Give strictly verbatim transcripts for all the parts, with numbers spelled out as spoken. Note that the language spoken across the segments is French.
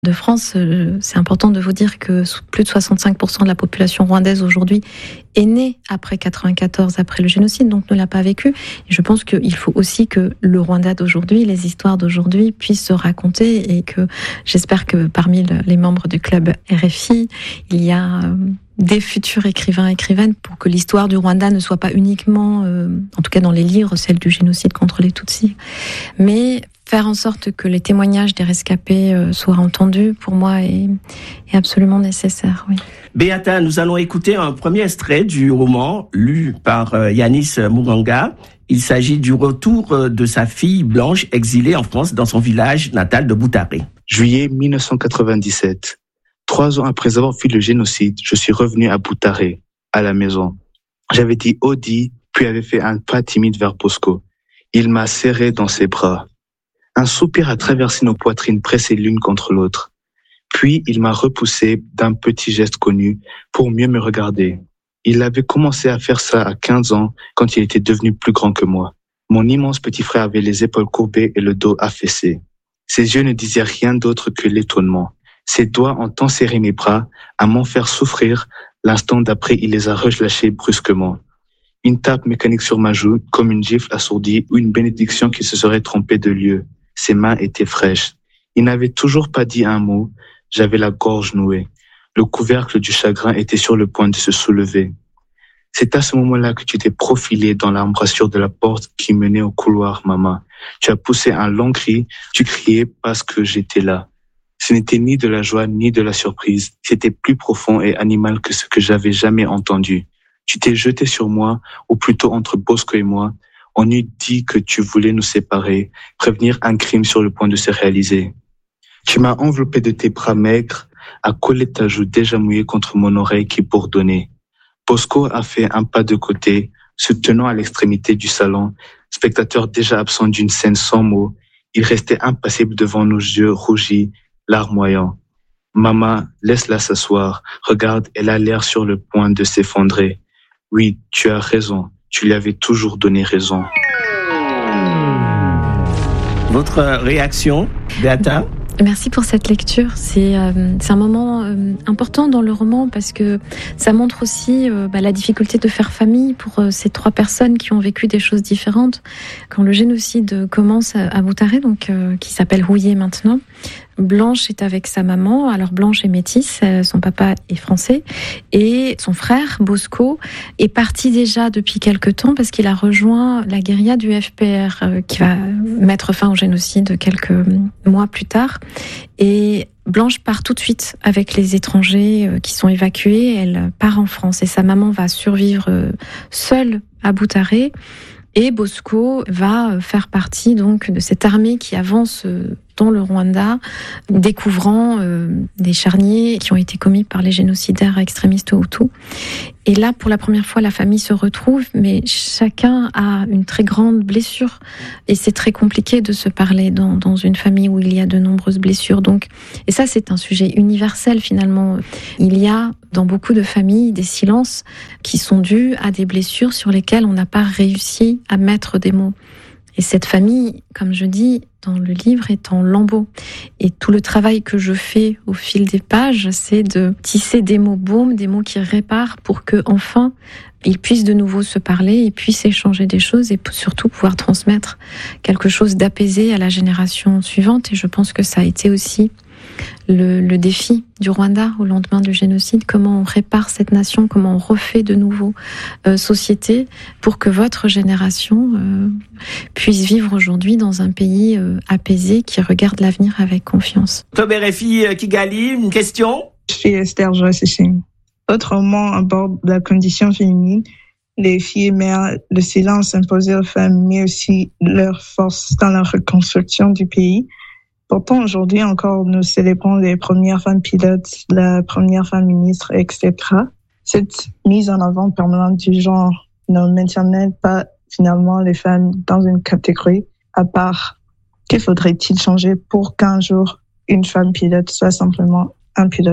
de France, c'est important de vous dire que plus de soixante-cinq pour cent de la population rwandaise aujourd'hui est née après quatre-vingt-quatorze, après le génocide, donc ne l'a pas vécu. Et je pense qu'il faut aussi que le Rwanda d'aujourd'hui, les histoires d'aujourd'hui puissent se raconter, et que j'espère que parmi les membres du club R F I, il y a des futurs écrivains et écrivaines pour que l'histoire du Rwanda ne soit pas uniquement, euh, en tout cas dans les livres, celle du génocide contre les Tutsis, mais faire en sorte que les témoignages des rescapés euh, soient entendus, pour moi, est, est absolument nécessaire. Oui. Beata, nous allons écouter un premier extrait du roman lu par euh, Yanis Muganga. Il s'agit du retour de sa fille Blanche, exilée en France dans son village natal de Boutaré. Juillet dix-neuf cent quatre-vingt-dix-sept. Trois ans après avoir fui le génocide, je suis revenu à Boutaré, à la maison. J'avais dit Odi, puis avait fait un pas timide vers Bosco. Il m'a serré dans ses bras. Un soupir a traversé nos poitrines pressées l'une contre l'autre. Puis il m'a repoussé d'un petit geste connu pour mieux me regarder. Il avait commencé à faire ça à quinze ans quand il était devenu plus grand que moi. Mon immense petit frère avait les épaules courbées et le dos affaissé. Ses yeux ne disaient rien d'autre que l'étonnement. Ses doigts ont enserré mes bras à m'en faire souffrir. L'instant d'après, il les a relâchés brusquement. Une tape mécanique sur ma joue, comme une gifle assourdie ou une bénédiction qui se serait trompée de lieu. Ses mains étaient fraîches. Il n'avait toujours pas dit un mot. J'avais la gorge nouée. Le couvercle du chagrin était sur le point de se soulever. C'est à ce moment-là que tu t'es profilé dans l'embrasure de la porte qui menait au couloir, maman. Tu as poussé un long cri. Tu criais parce que j'étais là. Ce n'était ni de la joie ni de la surprise. C'était plus profond et animal que ce que j'avais jamais entendu. Tu t'es jeté sur moi, ou plutôt entre Bosco et moi. On eût dit que tu voulais nous séparer, prévenir un crime sur le point de se réaliser. Tu m'as enveloppé de tes bras maigres, à coller ta joue déjà mouillée contre mon oreille qui bourdonnait. Bosco a fait un pas de côté, se tenant à l'extrémité du salon, spectateur déjà absent d'une scène sans mots. Il restait impassible devant nos yeux rougis, larmoyants. Maman, laisse-la s'asseoir. Regarde, elle a l'air sur le point de s'effondrer. Oui, tu as raison. Tu lui avais toujours donné raison. Votre réaction, Beata ? Merci pour cette lecture. C'est, euh, c'est un moment euh, important dans le roman parce que ça montre aussi euh, bah, la difficulté de faire famille pour euh, ces trois personnes qui ont vécu des choses différentes. Quand le génocide commence à, à Boutaré, donc euh, qui s'appelle Rouillé maintenant, Blanche est avec sa maman. Alors Blanche est métisse, son papa est français, et son frère Bosco est parti déjà depuis quelque temps parce qu'il a rejoint la guérilla du F P R euh, qui va mettre fin au génocide quelques mois plus tard. Et Blanche part tout de suite avec les étrangers euh, qui sont évacués. Elle part en France et sa maman va survivre euh, seule à Boutaré. Et Bosco va faire partie donc de cette armée qui avance dans le Rwanda, découvrant euh, des charniers qui ont été commis par les génocidaires extrémistes Hutus. Et là, pour la première fois, la famille se retrouve, mais chacun a une très grande blessure. Et c'est très compliqué de se parler dans, dans une famille où il y a de nombreuses blessures. Donc, et ça, c'est un sujet universel finalement. Il y a dans beaucoup de familles des silences qui sont dus à des blessures sur lesquelles on n'a pas réussi à mettre des mots. Et cette famille, comme je dis dans le livre, est en lambeaux. Et tout le travail que je fais au fil des pages, c'est de tisser des mots baumes, des mots qui réparent pour que enfin ils puissent de nouveau se parler, ils puissent échanger des choses et surtout pouvoir transmettre quelque chose d'apaisé à la génération suivante. Et je pense que ça a été aussi Le, le défi du Rwanda au lendemain du génocide, comment on répare cette nation, comment on refait de nouveau euh, société pour que votre génération euh, puisse vivre aujourd'hui dans un pays euh, apaisé qui regarde l'avenir avec confiance. Top R F I Kigali, une question ? Je suis Esther Joachim. Votre roman aborde la condition féminine, les filles et mères, le silence imposé aux femmes, mais aussi leur force dans la reconstruction du pays. Pourtant, aujourd'hui encore, nous célébrons les premières femmes pilotes, la première femme ministre, et cetera. Cette mise en avant permanente du genre ne maintient pas finalement les femmes dans une catégorie, à part que faudrait-il changer pour qu'un jour, une femme pilote soit simplement un pilote.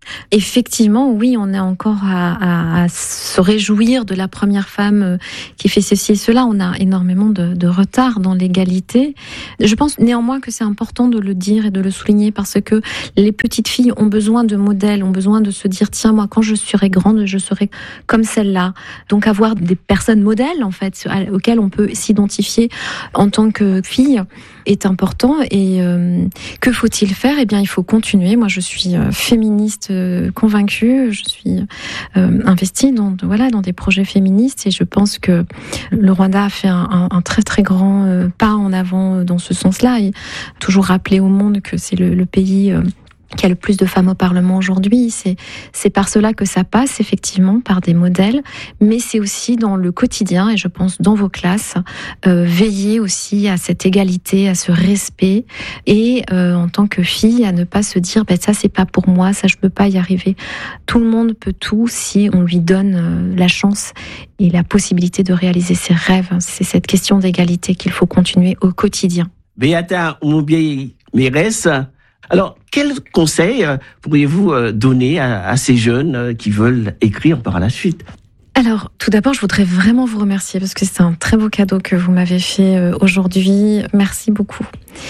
Effectivement, oui, on est encore à, à, à se réjouir de la première femme qui fait ceci et cela. On a énormément de, de retard dans l'égalité. Je pense néanmoins que c'est important de le dire et de le souligner parce que les petites filles ont besoin de modèles, ont besoin de se dire tiens, moi, quand je serai grande, je serai comme celle-là. Donc avoir des personnes modèles, en fait, auxquelles on peut s'identifier en tant que fille est important. Et euh, que faut-il faire ? Eh bien, il faut continuer. Moi, je suis euh, féministe euh, convaincue. Je suis euh, investie dans voilà dans des projets féministes et je pense que le Rwanda a fait un, un, un très très grand euh, pas en avant dans ce sens-là. Et toujours rappeler au monde que c'est le, le pays euh, qui a le plus de femmes au Parlement aujourd'hui. C'est, c'est par cela que ça passe, effectivement, par des modèles, mais c'est aussi dans le quotidien, et je pense dans vos classes, euh, veiller aussi à cette égalité, à ce respect, et euh, en tant que fille, à ne pas se dire ben, « ça, c'est pas pour moi, ça, je peux pas y arriver ». Tout le monde peut tout si on lui donne euh, la chance et la possibilité de réaliser ses rêves. C'est cette question d'égalité qu'il faut continuer au quotidien. Beata Umubyeyi-Mérès, alors, quel conseil pourriez-vous donner à, à ces jeunes qui veulent écrire par la suite ? Alors, tout d'abord, je voudrais vraiment vous remercier parce que c'est un très beau cadeau que vous m'avez fait aujourd'hui. Merci beaucoup.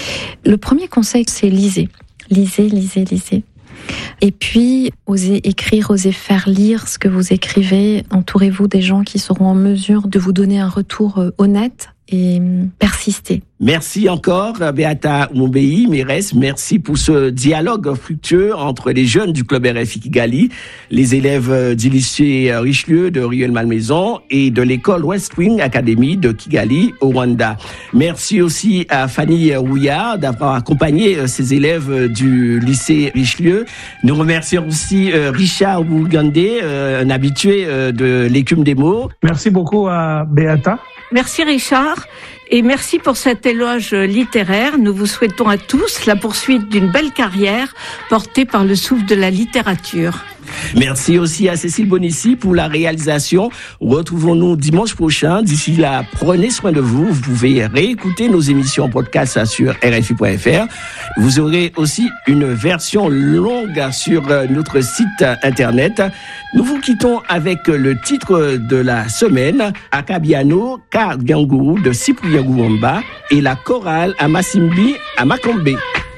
Le premier conseil, c'est lisez. Lisez, lisez, lisez. Et puis, osez écrire, osez faire lire ce que vous écrivez. Entourez-vous des gens qui seront en mesure de vous donner un retour honnête et persister. Merci encore, Beata Umubyeyi-Mérès. Merci pour ce dialogue fructueux entre les jeunes du Club R F I Kigali, les élèves du lycée Richelieu de Rueil-Malmaison et de l'école West Wing Academy de Kigali au Rwanda. Merci aussi à Fanny Rouillard d'avoir accompagné ces élèves du lycée Richelieu. Nous remercions aussi Richard Bougandé, un habitué de l'écume des mots. Merci beaucoup à Beata. Merci Richard. Et merci pour cet éloge littéraire. Nous vous souhaitons à tous la poursuite d'une belle carrière portée par le souffle de la littérature. Merci aussi à Cécile Bonissi pour la réalisation. Retrouvons-nous dimanche prochain. D'ici là, prenez soin de vous. Vous pouvez réécouter nos émissions podcast sur R F I point F R. Vous aurez aussi une version longue sur notre site internet. Nous vous quittons avec le titre de la semaine, Akabiano Kaganguru de Cyprien Gouamba et la chorale Amasimbi à Makombe.